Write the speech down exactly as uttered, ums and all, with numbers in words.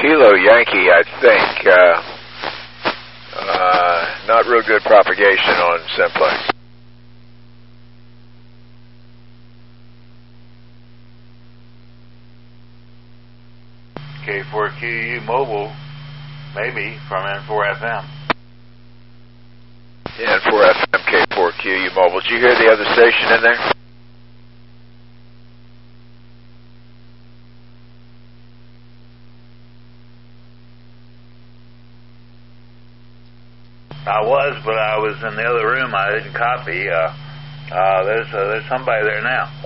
Kilo Yankee, I think. Uh, uh, not real good propagation on Simplex. K four Q U mobile, maybe, from N four F M. Yeah, N four F M, K four Q U mobile. Did you hear the other station in there? I was, but I was in the other room. I didn't copy. Uh, uh, there's uh, there's somebody there now.